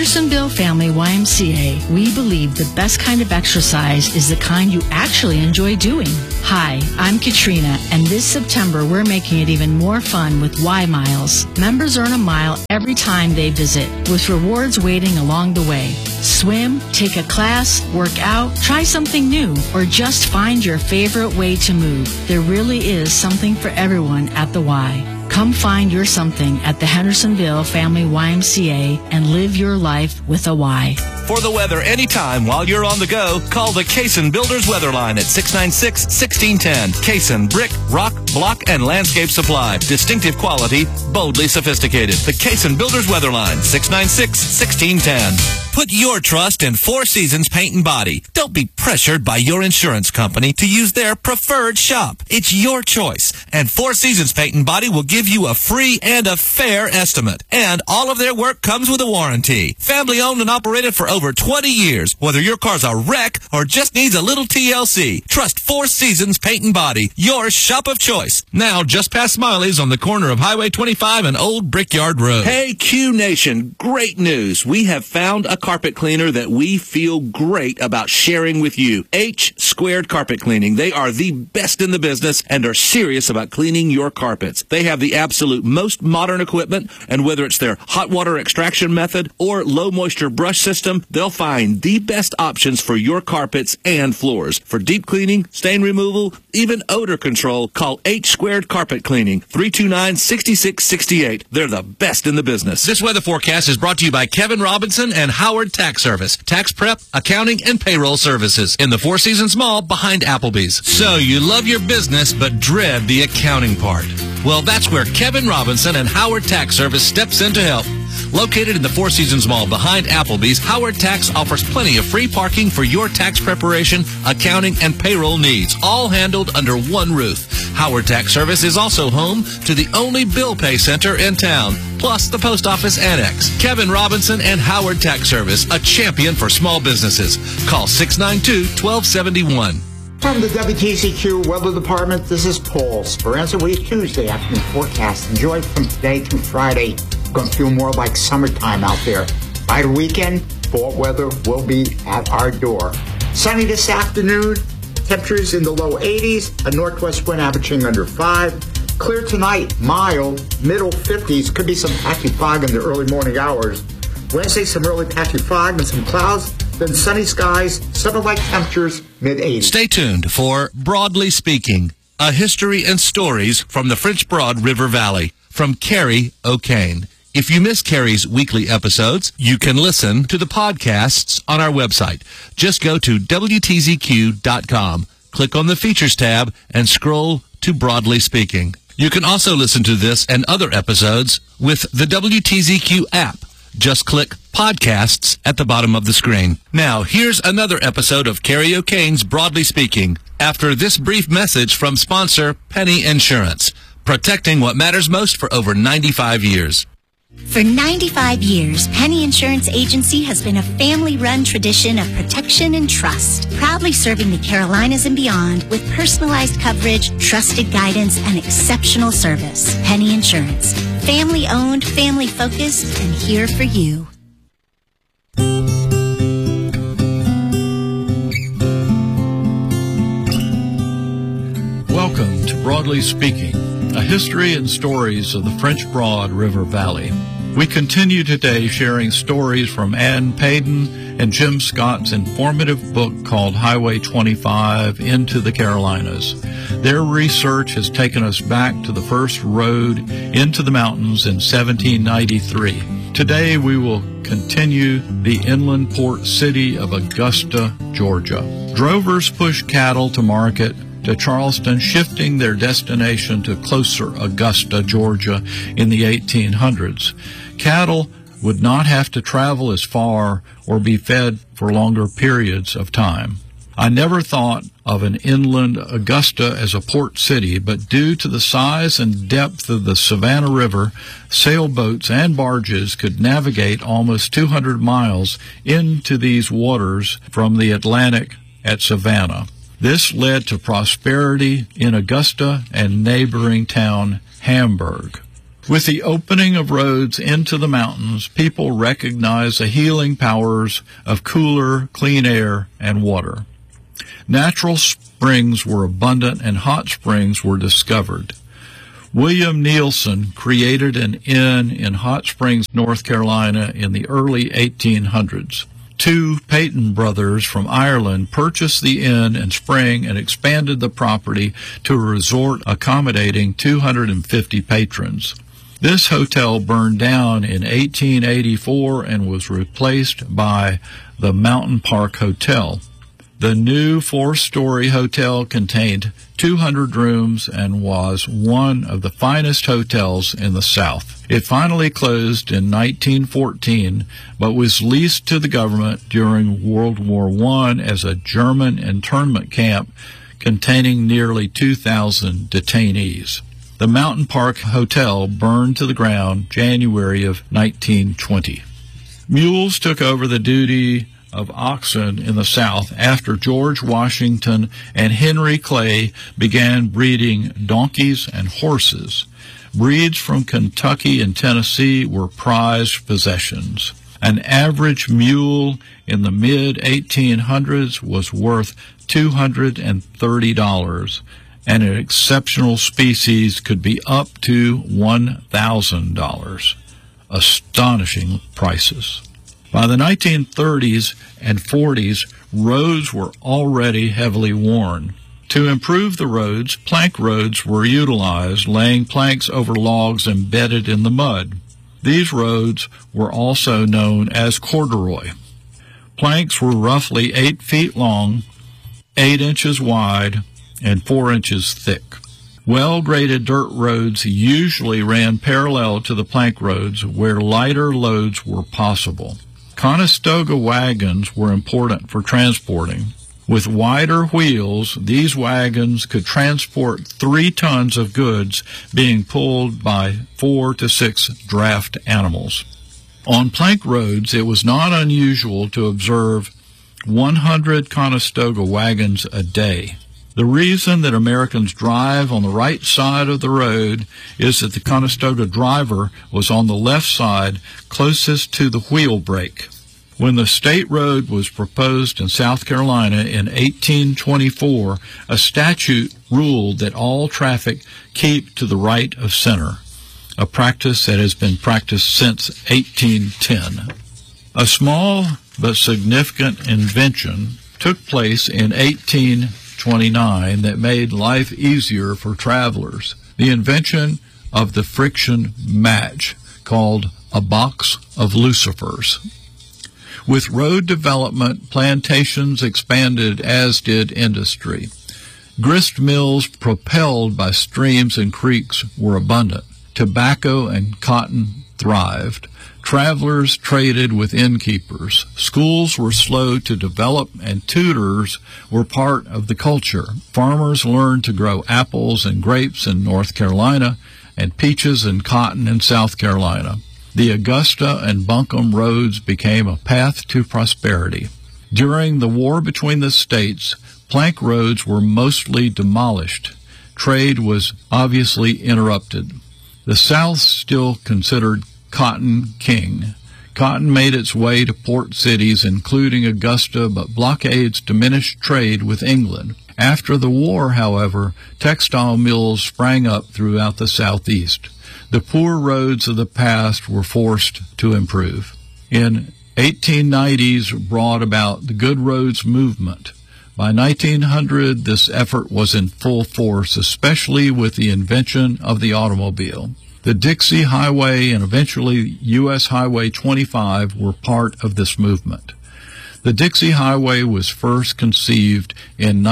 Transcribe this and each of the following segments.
Hendersonville Family YMCA, we believe the best kind of exercise is the kind you actually enjoy doing. Hi, I'm Katrina, and this September we're making it even more fun with Y Miles. Members earn a mile every time they visit, with rewards waiting along the way. Swim, take a class, work out, try something new, or just find your favorite way to move. There really is something for everyone at the Y. Come find your something at the Hendersonville Family YMCA and live your life with a Y. For the weather anytime while you're on the go, call the Cason Builders Weather Line at 696-1610. Cason Brick, Rock, Block, and Landscape Supply. Distinctive quality, boldly sophisticated. The Cason Builders Weather Line, 696-1610. Put your trust in Four Seasons Paint and Body. Don't be pressured by your insurance company to use their preferred shop. It's your choice, and Four Seasons Paint and Body will give you a free and a fair estimate. And all of their work comes with a warranty. Family owned and operated for over 20 years. Whether your car's a wreck or just needs a little TLC, trust Four Seasons Paint and Body, your shop of choice. Now just past Smiley's on the corner of Highway 25 and Old Brickyard Road. Hey, Q Nation, great news. We have found a carpet cleaner that we feel great about sharing with you. H Squared Carpet Cleaning. They are the best in the business and are serious about cleaning your carpets. They have the absolute most modern equipment, and whether it's their hot water extraction method or low moisture brush system, they'll find the best options for your carpets and floors. For deep cleaning, stain removal, even odor control, call H Squared Carpet Cleaning, 329-6668. They're the best in the business. This weather forecast is brought to you by Kevin Robinson and Howard Tax Service. Tax prep, accounting, and payroll services in the Four Seasons Mall behind Applebee's. So you love your business but dread the accounting part. Well, that's where Kevin Robinson and Howard Tax Service steps in to help. Located in the Four Seasons Mall behind Applebee's, Howard Tax offers plenty of free parking for your tax preparation, accounting, and payroll needs, all handled under one roof. Howard Tax Service is also home to the only bill pay center in town, plus the post office annex. Kevin Robinson and Howard Tax Service, a champion for small businesses. Call 692-1271. From the WTCQ Weather Department, this is Paul Speranza with your Tuesday afternoon forecast. Enjoy from today through Friday. Going to feel more like summertime out there. By the weekend, fall weather will be at our door. Sunny this afternoon, temperatures in the low 80s, a northwest wind averaging under 5. Clear tonight, mild, middle 50s, could be some patchy fog in the early morning hours. Wednesday, some early patchy fog and some clouds, then sunny skies, summer-like temperatures, mid-80s. Stay tuned for Broadly Speaking, a history and stories from the French Broad River Valley, from Carrie O'Kane. If you miss Carrie's weekly episodes, you can listen to the podcasts on our website. Just go to WTZQ.com, click on the Features tab, and scroll to Broadly Speaking. You can also listen to this and other episodes with the WTZQ app. Just click Podcasts at the bottom of the screen. Now, here's another episode of Carrie O'Kane's Broadly Speaking, after this brief message from sponsor Penny Insurance, protecting what matters most for over 95 years. For 95 years, Penny Insurance Agency has been a family-run tradition of protection and trust, proudly serving the Carolinas and beyond with personalized coverage, trusted guidance, and exceptional service. Penny Insurance, family-owned, family-focused, and here for you. Welcome to Broadly Speaking, a history and stories of the French Broad River Valley. We continue today sharing stories from Ann Payden and Jim Scott's informative book called Highway 25 Into the Carolinas. Their research has taken us back to the first road into the mountains in 1793. Today we will continue the inland port city of Augusta, Georgia. Drovers pushed cattle to market to Charleston, shifting their destination to closer Augusta, Georgia in the 1800s. Cattle would not have to travel as far or be fed for longer periods of time. I never thought of an inland Augusta as a port city, but due to the size and depth of the Savannah River, sailboats and barges could navigate almost 200 miles into these waters from the Atlantic at Savannah. This led to prosperity in Augusta and neighboring town Hamburg. With the opening of roads into the mountains, people recognized the healing powers of cooler, clean air and water. Natural springs were abundant and hot springs were discovered. William Nielsen created an inn in Hot Springs, North Carolina in the early 1800s. Two Peyton brothers from Ireland purchased the inn and spring and expanded the property to a resort accommodating 250 patrons. This hotel burned down in 1884 and was replaced by the Mountain Park Hotel. The new 4-story hotel contained 200 rooms and was one of the finest hotels in the South. It finally closed in 1914, but was leased to the government during World War I as a German internment camp containing nearly 2,000 detainees. The Mountain Park Hotel burned to the ground January of 1920. Mules took over the duty of oxen in the South after George Washington and Henry Clay began breeding donkeys and horses. Breeds from Kentucky and Tennessee were prized possessions. An average mule in the mid-1800s was worth $230, and an exceptional species could be up to $1,000. Astonishing prices. By the 1930s and 40s, roads were already heavily worn. To improve the roads, plank roads were utilized, laying planks over logs embedded in the mud. These roads were also known as corduroy. Planks were roughly 8 feet long, 8 inches wide, and 4 inches thick. Well-graded dirt roads usually ran parallel to the plank roads where lighter loads were possible. Conestoga wagons were important for transporting. With wider wheels, these wagons could transport 3 tons of goods being pulled by 4 to 6 draft animals. On plank roads, it was not unusual to observe 100 Conestoga wagons a day. The reason that Americans drive on the right side of the road is that the Conestoga driver was on the left side closest to the wheel brake. When the state road was proposed in South Carolina in 1824, a statute ruled that all traffic keep to the right of center, a practice that has been practiced since 1810. A small but significant invention took place in 1829 that made life easier for travelers. The invention of the friction match, called a box of lucifers. With road development, plantations expanded, as did industry. Grist mills propelled by streams and creeks were abundant. Tobacco and cotton thrived. Travelers traded with innkeepers. Schools were slow to develop, and tutors were part of the culture. Farmers learned to grow apples and grapes in North Carolina and peaches and cotton in South Carolina. The Augusta and Buncombe roads became a path to prosperity. During the war between the states, plank roads were mostly demolished. Trade was obviously interrupted. The South still considered cotton king. Cotton made its way to port cities, including Augusta, but blockades diminished trade with England. After the war, however, textile mills sprang up throughout the Southeast. The poor roads of the past were forced to improve. In 1890s brought about the Good Roads movement. By 1900, this effort was in full force, especially with the invention of the automobile. The Dixie Highway and eventually U.S. Highway 25 were part of this movement. The Dixie Highway was first conceived in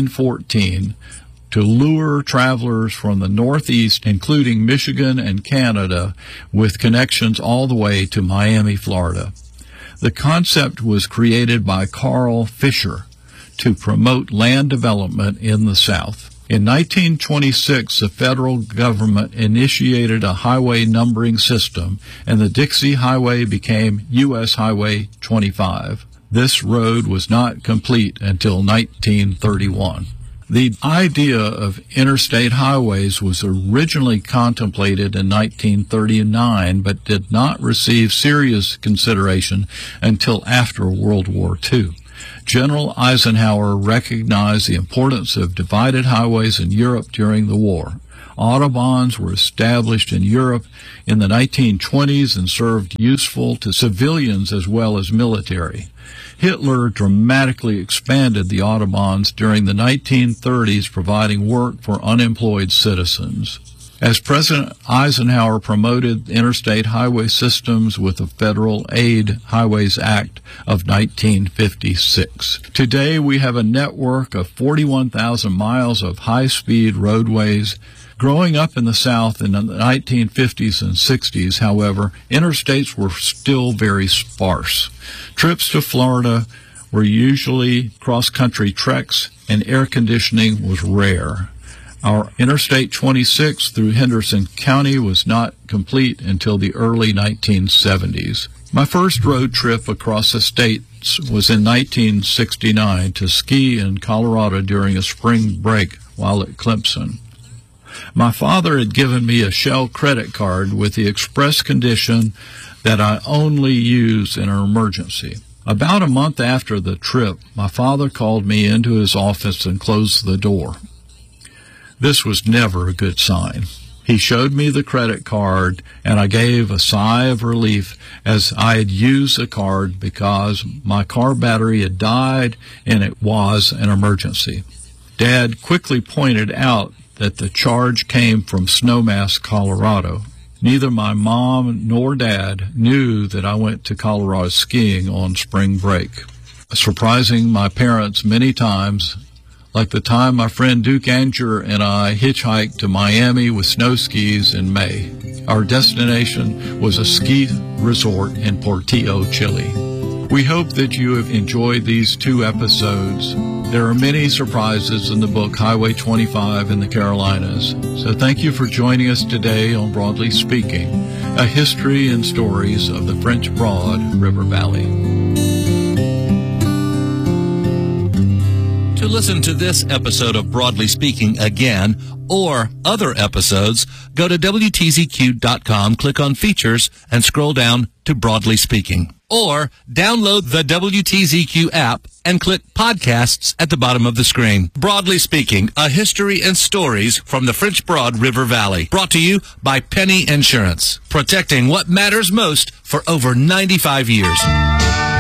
1914 to lure travelers from the Northeast, including Michigan and Canada, with connections all the way to Miami, Florida. The concept was created by Carl Fisher to promote land development in the South. In 1926, the federal government initiated a highway numbering system, and the Dixie Highway became U.S. Highway 25. This road was not complete until 1931. The idea of interstate highways was originally contemplated in 1939, but did not receive serious consideration until after World War II. General Eisenhower recognized the importance of divided highways in Europe during the war. Autobahns were established in Europe in the 1920s and served useful to civilians as well as military. Hitler dramatically expanded the Autobahns during the 1930s, providing work for unemployed citizens. As President Eisenhower promoted interstate highway systems with the Federal Aid Highways Act of 1956. Today we have a network of 41,000 miles of high-speed roadways. Growing up in the South in the 1950s and 60s, however, interstates were still very sparse. Trips to Florida were usually cross-country treks, and air conditioning was rare. Our Interstate 26 through Henderson County was not complete until the early 1970s. My first road trip across the states was in 1969 to ski in Colorado during a spring break while at Clemson. My father had given me a Shell credit card with the express condition that I only use in an emergency. About a month after the trip, my father called me into his office and closed the door. This was never a good sign. He showed me the credit card, and I gave a sigh of relief as I had used the card because my car battery had died and it was an emergency. Dad quickly pointed out that the charge came from Snowmass, Colorado. Neither my mom nor Dad knew that I went to Colorado skiing on spring break, surprising my parents many times, like the time my friend Duke Anger and I hitchhiked to Miami with snow skis in May. Our destination was a ski resort in Portillo, Chile. We hope that you have enjoyed these 2 episodes. There are many surprises in the book Highway 25 in the Carolinas. So thank you for joining us today on Broadly Speaking, a history and stories of the French Broad River Valley. To listen to this episode of Broadly Speaking again, or other episodes, go to WTZQ.com, click on Features, and scroll down to Broadly Speaking. Or download the WTZQ app and click Podcasts at the bottom of the screen. Broadly Speaking, a history and stories from the French Broad River Valley. Brought to you by Penny Insurance, protecting what matters most for over 95 years.